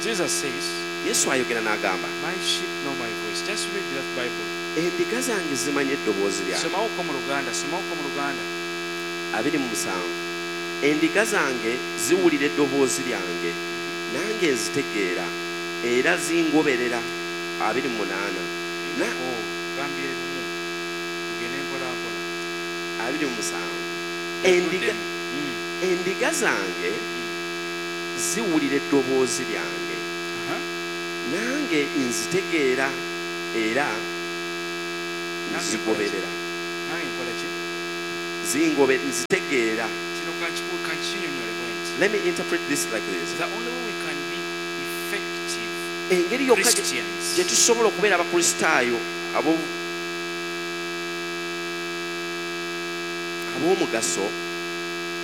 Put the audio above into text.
Jesus says, Yesu ayogera n'agamba, my sheep know my voice. Just read that Bible. endiga zange zimanye eddoboozi lyange. Somawuko mu Luganda. 27 endiga zange ziwulira eddoboozi lyange nange nzitegeera era zingoberera. 28 gambye lumu tugende mpolampola. 27 endiga zange ziwulira eddoboozi lyange nange nzitegeera era nzigoberera. nange nkola ki? Nzitegeera. Kino kakinyonyole bwenti. Let me interpret this like this. The only way we can be effective Engeri yokka Christians gye tusobola okubeera abakristaayo ab'omugaso